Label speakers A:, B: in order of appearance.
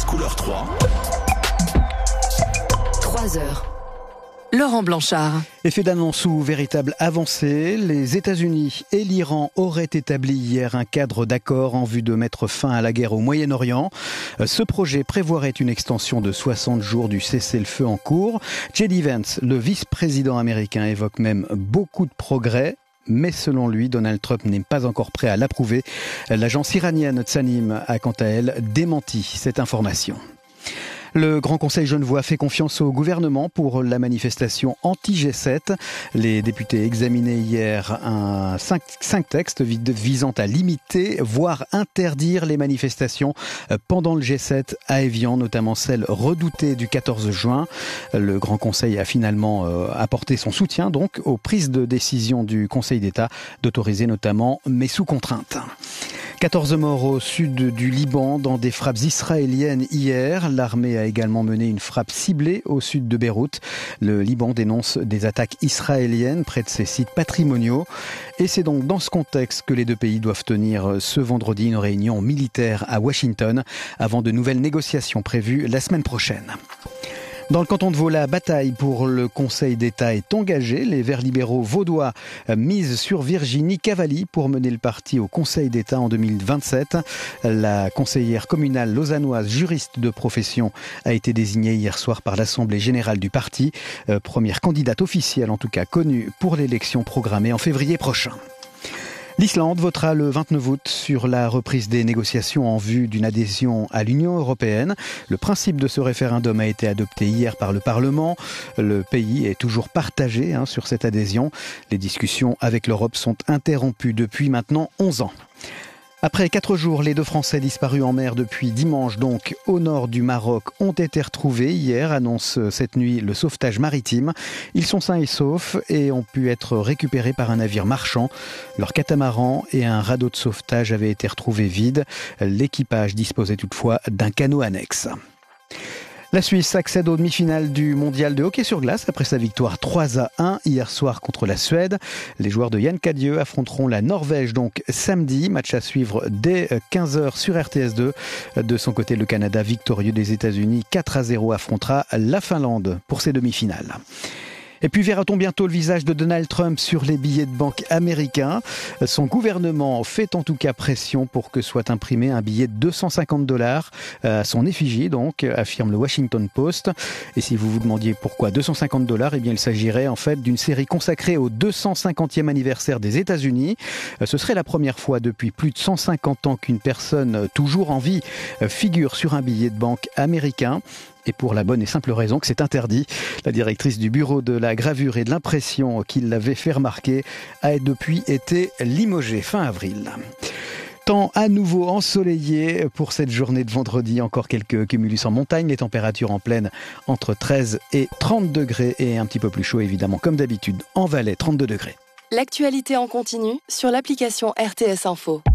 A: France couleur 3.
B: 3 heures. Laurent Blanchard.
C: Effet d'annonce ou véritable avancée, les États-Unis et l'Iran auraient établi hier un cadre d'accord en vue de mettre fin à la guerre au Moyen-Orient. Ce projet prévoirait une extension de 60 jours du cessez-le-feu en cours. J.D. Vance, le vice-président américain, évoque même beaucoup de progrès. Mais selon lui, Donald Trump n'est pas encore prêt à l'approuver. L'agence iranienne Tsanim a quant à elle démenti cette information. Le Grand Conseil genevois fait confiance au gouvernement pour la manifestation anti-G7. Les députés examinaient hier 5 textes visant à limiter, voire interdire les manifestations pendant le G7 à Évian, notamment celle redoutée du 14 juin. Le Grand Conseil a finalement apporté son soutien donc aux prises de décision du Conseil d'État d'autoriser notamment, mais sous contrainte. 14 morts au sud du Liban dans des frappes israéliennes hier. L'armée a également mené une frappe ciblée au sud de Beyrouth. Le Liban dénonce des attaques israéliennes près de ses sites patrimoniaux. Et c'est donc dans ce contexte que les deux pays doivent tenir ce vendredi une réunion militaire à Washington avant de nouvelles négociations prévues la semaine prochaine. Dans le canton de Vaud, la bataille pour le Conseil d'État est engagée. Les Verts libéraux vaudois misent sur Virginie Cavalli pour mener le parti au Conseil d'État en 2027. La conseillère communale lausannoise, juriste de profession, a été désignée hier soir par l'Assemblée générale du parti. Première candidate officielle, en tout cas connue, pour l'élection programmée en février prochain. L'Islande votera le 29 août sur la reprise des négociations en vue d'une adhésion à l'Union européenne. Le principe de ce référendum a été adopté hier par le Parlement. Le pays est toujours partagé sur cette adhésion. Les discussions avec l'Europe sont interrompues depuis maintenant 11 ans. Après 4 jours, les 2 Français disparus en mer depuis dimanche, donc au nord du Maroc, ont été retrouvés hier, annonce cette nuit le sauvetage maritime. Ils sont sains et saufs et ont pu être récupérés par un navire marchand. Leur catamaran et un radeau de sauvetage avaient été retrouvés vides. L'équipage disposait toutefois d'un canot annexe. La Suisse accède aux demi-finales du mondial de hockey sur glace après sa victoire 3-1 hier soir contre la Suède. Les joueurs de Yann Cadieux affronteront la Norvège donc samedi. Match à suivre dès 15h sur RTS2. De son côté, le Canada victorieux des États-Unis 4-0 affrontera la Finlande pour ses demi-finales. Et puis verra-t-on bientôt le visage de Donald Trump sur les billets de banque américains ? Son gouvernement fait en tout cas pression pour que soit imprimé un billet de $250 à son effigie, donc, affirme le Washington Post. Et si vous vous demandiez pourquoi $250, eh bien il s'agirait en fait d'une série consacrée au 250e anniversaire des États-Unis. Ce serait la première fois depuis plus de 150 ans qu'une personne toujours en vie figure sur un billet de banque américain. Et pour la bonne et simple raison que c'est interdit. La directrice du bureau de la gravure et de l'impression qui l'avait fait remarquer a depuis été limogée fin avril. Temps à nouveau ensoleillé pour cette journée de vendredi. Encore quelques cumulus en montagne. Les températures en pleine entre 13 et 30 degrés et un petit peu plus chaud évidemment comme d'habitude en Valais, 32 degrés.
B: L'actualité en continu sur l'application RTS Info.